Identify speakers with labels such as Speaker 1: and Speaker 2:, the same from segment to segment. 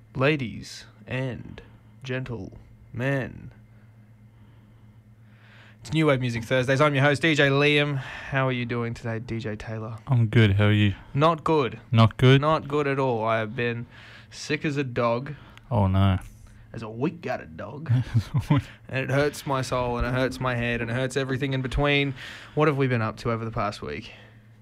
Speaker 1: Ladies and gentlemen. It's New Wave Music Thursdays. I'm your host, DJ Liam. How are you doing today, DJ Taylor?
Speaker 2: I'm good. How are you?
Speaker 1: Not good.
Speaker 2: Not good?
Speaker 1: Not good at all. I have been sick as a dog.
Speaker 2: Oh, no.
Speaker 1: As a weak-gutted dog. And it hurts my soul, and it hurts my head, and it hurts everything in between. What have we been up to over the past week?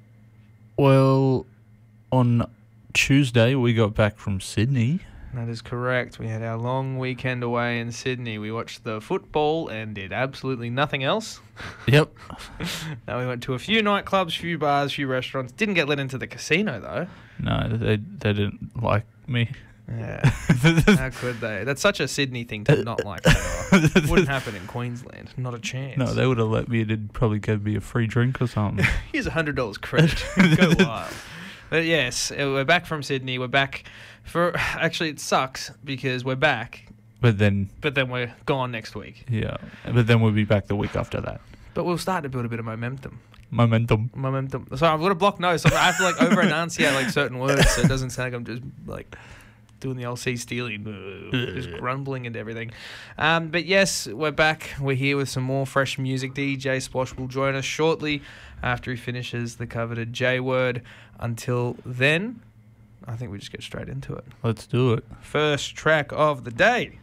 Speaker 2: Well, on Tuesday, we got back from Sydney.
Speaker 1: That is correct. We had our long weekend away in Sydney. We watched the football and did absolutely nothing else.
Speaker 2: Yep.
Speaker 1: Now we went to a few nightclubs, few bars, few restaurants. Didn't get let into the casino, though.
Speaker 2: No, they didn't like me.
Speaker 1: Yeah. How could they? That's such a Sydney thing to not like Taylor. Wouldn't happen in Queensland. Not a chance.
Speaker 2: No, they would have let me. They'd probably give me a free drink or something.
Speaker 1: Here's $100 credit. Go wild. But yes, we're back from Sydney. We're back for... Actually, it sucks because we're back.
Speaker 2: But then
Speaker 1: we're gone next week.
Speaker 2: Yeah. But then we'll be back the week after that.
Speaker 1: But we'll start to build a bit of momentum.
Speaker 2: Momentum.
Speaker 1: So I've got a blocked nose. So I have to over-enunciate certain words so it doesn't sound like I'm just doing the old C stealing, just grumbling and everything. But yes, we're back. We're here with some more fresh music. DJ Splosh will join us shortly after he finishes the coveted J word. Until then, I think we just get straight into it.
Speaker 2: Let's do it.
Speaker 1: First track of the day.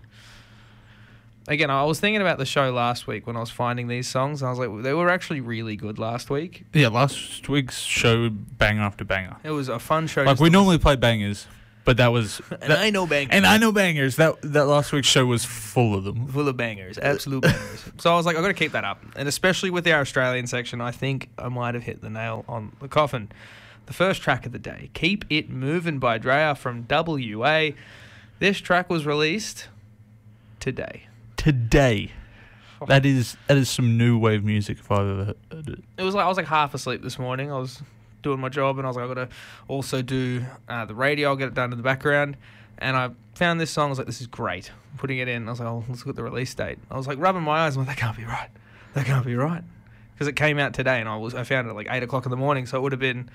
Speaker 1: Again, I was thinking about the show last week when I was finding these songs. And I was like, they were actually really good last week.
Speaker 2: Yeah, last week's show, banger after banger.
Speaker 1: It was a fun show.
Speaker 2: We normally play bangers. But that was...
Speaker 1: I know bangers.
Speaker 2: And I know bangers. That last week's show was full of them.
Speaker 1: Full of bangers. Absolute bangers. So I was like, I've got to keep that up. And especially with our Australian section, I think I might have hit the nail on the coffin. The first track of the day, Keep It Movin' by Drea from WA. This track was released today.
Speaker 2: Today. That is some new wave music if I've ever heard it.
Speaker 1: I was half asleep this morning. I was doing my job and I was like, I've got to also do the radio. I'll get it done in the background. And I found this song. I was like, this is great. Putting it in. I was like, let's look at the release date. I was like rubbing my eyes. I'm like, that can't be right. That can't be right. Because it came out today and I found it at 8 o'clock in the morning. So it would have been...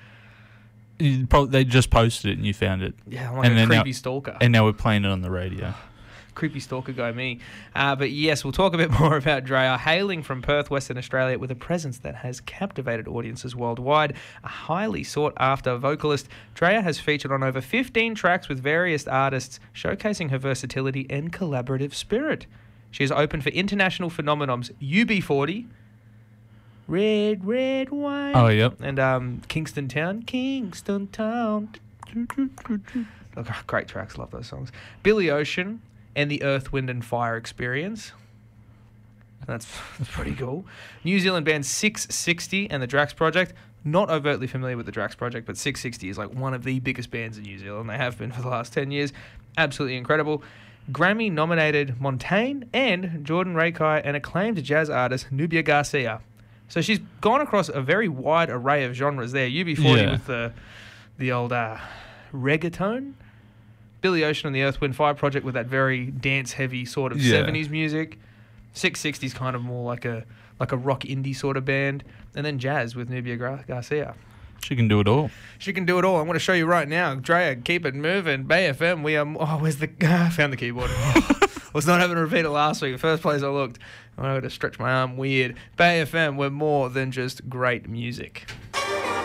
Speaker 2: They just posted it and you found it.
Speaker 1: Yeah, I'm a creepy stalker.
Speaker 2: And now we're playing it on the radio.
Speaker 1: Creepy stalker guy me. But yes, we'll talk a bit more about Drea, hailing from Perth, Western Australia, with a presence that has captivated audiences worldwide. A highly sought-after vocalist, Drea has featured on over 15 tracks with various artists, showcasing her versatility and collaborative spirit. She is open for international phenomenons UB40, Red, Red Wine.
Speaker 2: Oh, yep.
Speaker 1: And Kingston Town. Great tracks. Love those songs. Billy Ocean and the Earth, Wind and Fire Experience. That's pretty cool. New Zealand band 660 and the Drax Project. Not overtly familiar with the Drax Project, but 660 is one of the biggest bands in New Zealand. They have been for the last 10 years. Absolutely incredible. Grammy-nominated Montaigne and Jordan Rakai and acclaimed jazz artist Nubia Garcia. So she's gone across a very wide array of genres there. UB40 with the old reggaeton. Billy Ocean and the Earth, Wind, Fire Project with that very dance-heavy sort of 70s music. 660 is kind of more like a rock indie sort of band. And then jazz with Nubia Garcia.
Speaker 2: She can do it all.
Speaker 1: She can do it all. I'm going to show you right now. Drea, Keep It Moving. Bay FM, we are... Oh, where's the... I found the keyboard. I was not having to repeat it last week. The first place I looked, I had to stretch my arm weird. Bay FM, we're more than just great music.